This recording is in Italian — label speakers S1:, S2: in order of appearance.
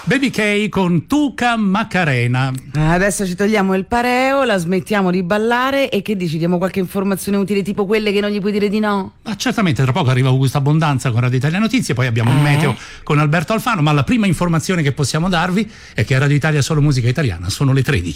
S1: Baby K con Tuca Macarena.
S2: Adesso ci togliamo il pareo, la smettiamo di ballare e che dici? Diamo qualche informazione utile tipo quelle che non gli puoi dire di no?
S1: Ma certamente, tra poco arriva Augusto Abbondanza con Radio Italia Notizie, poi abbiamo il meteo con Alberto Alfano, ma la prima informazione che possiamo darvi è che a Radio Italia solo musica italiana sono le 13.